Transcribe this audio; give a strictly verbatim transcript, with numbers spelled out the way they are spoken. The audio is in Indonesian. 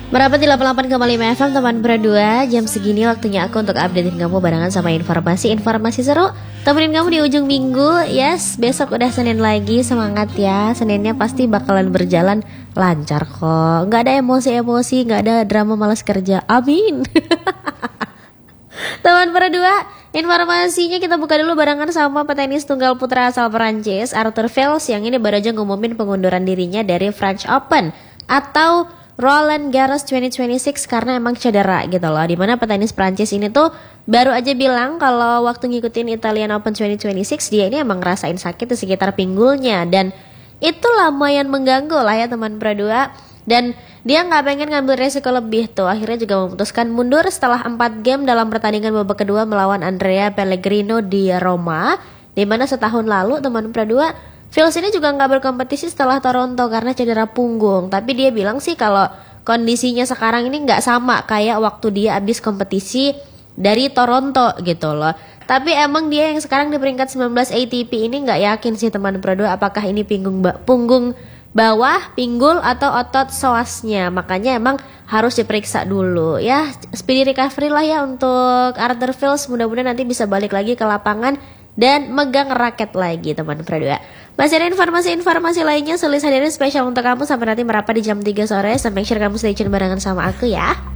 Merapat di delapan puluh delapan koma lima F M teman berdua. Jam segini waktunya aku untuk updatein kamu barengan sama informasi-informasi seru. Temenin kamu di ujung minggu. Yes, besok udah Senin lagi. Semangat ya, Seninnya pasti bakalan berjalan lancar kok. Gak ada emosi-emosi, gak ada drama malas kerja. Amin. Teman berdua, informasinya kita buka dulu barengan sama petenis tunggal putra asal Perancis Arthur Fils yang ini baru aja ngumumin pengunduran dirinya dari French Open atau Roland Garros dua ribu dua puluh enam karena emang cedera gitu loh. Dimana petenis Prancis ini tuh baru aja bilang kalau waktu ngikutin Italian Open dua ribu dua puluh enam dia ini emang ngerasain sakit di sekitar pinggulnya. Dan itu lumayan mengganggu lah ya teman berdua. Dan dia gak pengen ngambil resiko lebih tuh. Akhirnya juga memutuskan mundur setelah empat game dalam pertandingan babak kedua melawan Andrea Pellegrino di Roma. Dimana setahun lalu teman berdua Fils ini juga nggak berkompetisi setelah Toronto karena cedera punggung. Tapi dia bilang sih kalau kondisinya sekarang ini nggak sama kayak waktu dia habis kompetisi dari Toronto gitu loh. Tapi emang dia yang sekarang di peringkat sembilan belas A T P ini nggak yakin sih teman berdua apakah ini punggung ba- punggung bawah, pinggul atau otot psoasnya. Makanya emang harus diperiksa dulu ya. Speedy recovery lah ya untuk Arthur Fils. Mudah-mudahan nanti bisa balik lagi ke lapangan dan megang raket lagi teman berdua. Masih ada informasi-informasi lainnya, Sulis hadirin spesial untuk kamu sampai nanti merapat di jam tiga sore. So make sure kamu stay tune barengan sama aku ya.